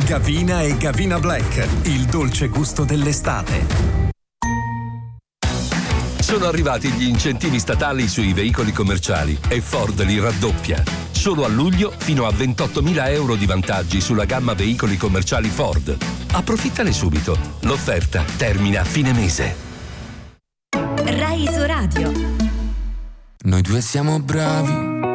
Gavina e Gavina Black, il dolce gusto dell'estate. Sono arrivati gli incentivi statali sui veicoli commerciali e Ford li raddoppia. Solo a luglio fino a 28.000 euro di vantaggi sulla gamma veicoli commerciali Ford. Approfittane subito. L'offerta termina a fine mese. Rai Isoradio. Noi due siamo bravi